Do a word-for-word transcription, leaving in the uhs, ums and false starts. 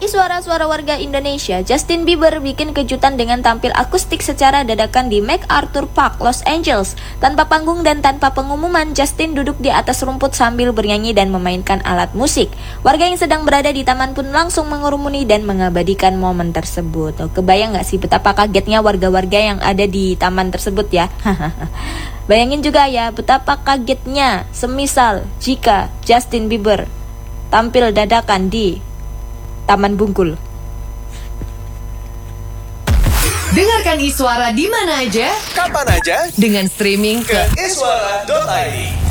Suara-suara warga Indonesia, Justin Bieber bikin kejutan dengan tampil akustik secara dadakan di MacArthur Park, Los Angeles. Tanpa panggung dan tanpa pengumuman, Justin duduk di atas rumput sambil bernyanyi dan memainkan alat musik. Warga yang sedang berada di taman pun langsung mengerumuni dan mengabadikan momen tersebut. Oh, kebayang gak sih betapa kagetnya warga-warga yang ada di taman tersebut ya? Bayangin juga ya betapa kagetnya semisal jika Justin Bieber tampil dadakan di Taman Bungkul. Dengarkan Iswara di mana aja, kapan aja, dengan streaming ke iswara dot i d.